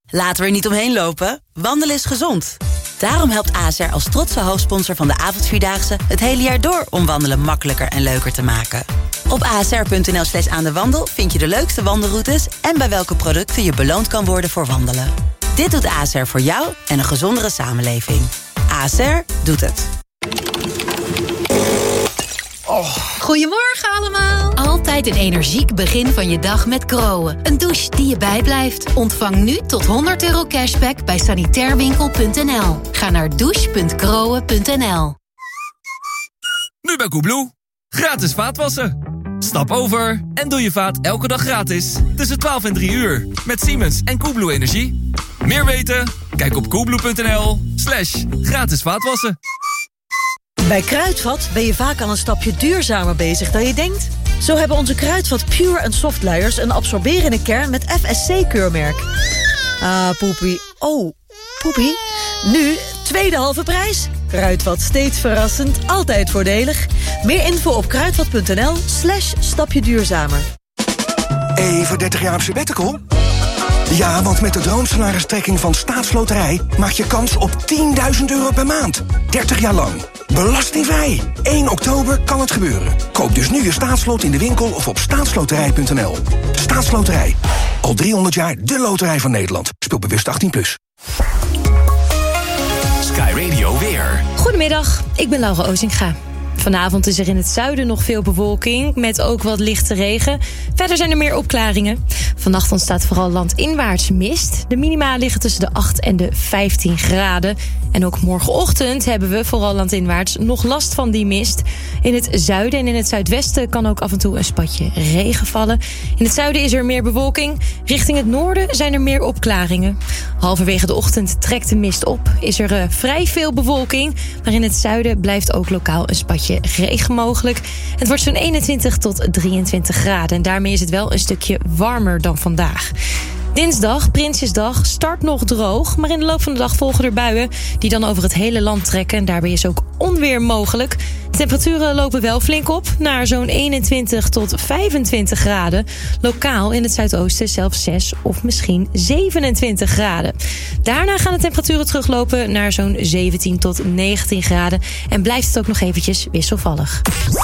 Laten we er niet omheen lopen. Wandelen is gezond. Daarom helpt ASR als trotse hoofdsponsor van de avondvierdaagse het hele jaar door om wandelen makkelijker en leuker te maken. Op asr.nl/aandewandel vind je de leukste wandelroutes en bij welke producten je beloond kan worden voor wandelen. Dit doet ASR voor jou en een gezondere samenleving. ASR doet het. Goedemorgen allemaal. Altijd een energiek begin van je dag met Groen. Een douche die je bijblijft. Ontvang nu tot €100 cashback bij sanitairwinkel.nl. Ga naar douche.groen.nl. Nu bij Coolblue. Gratis vaatwassen. Stap over en doe je vaat elke dag gratis. Tussen 12 en 3 uur. Met Siemens en Coolblue Energie. Meer weten? Kijk op coolblue.nl/gratis vaatwassen. Bij Kruidvat ben je vaak al een stapje duurzamer bezig dan je denkt. Zo hebben onze Kruidvat Pure en Soft luiers een absorberende kern met FSC-keurmerk. Ah, poepie. Oh, poepie. Nu, tweede halve prijs. Kruidvat, steeds verrassend, altijd voordelig. Meer info op kruidvat.nl/stapje duurzamer. Even 30 jaar op sabbatical? Ja, want met de droomsalaristrekking van Staatsloterij maak je kans op €10.000 per maand. 30 jaar lang. Belastingvrij. 1 oktober kan het gebeuren. Koop dus nu je staatslot in de winkel of op staatsloterij.nl. Staatsloterij. Al 300 jaar de loterij van Nederland. Speel bewust 18+. Sky Radio weer. Goedemiddag, ik ben Laura Ozinga. Vanavond is er in het zuiden nog veel bewolking, met ook wat lichte regen. Verder zijn er meer opklaringen. Vannacht ontstaat vooral landinwaarts mist. De minima liggen tussen de 8 en de 15 graden. En ook morgenochtend hebben we vooral landinwaarts nog last van die mist. In het zuiden en in het zuidwesten kan ook af en toe een spatje regen vallen. In het zuiden is er meer bewolking. Richting het noorden zijn er meer opklaringen. Halverwege de ochtend trekt de mist op. Is er vrij veel bewolking. Maar in het zuiden blijft ook lokaal een spatje regen mogelijk. Het wordt zo'n 21 tot 23 graden. En daarmee is het wel een stukje warmer dan vandaag. Dinsdag, Prinsjesdag, start nog droog. Maar in de loop van de dag volgen er buien die dan over het hele land trekken. En daarbij is ook onweer mogelijk. De temperaturen lopen wel flink op, naar zo'n 21 tot 25 graden. Lokaal in het zuidoosten zelfs 6 of misschien 27 graden. Daarna gaan de temperaturen teruglopen naar zo'n 17 tot 19 graden. En blijft het ook nog eventjes wisselvallig.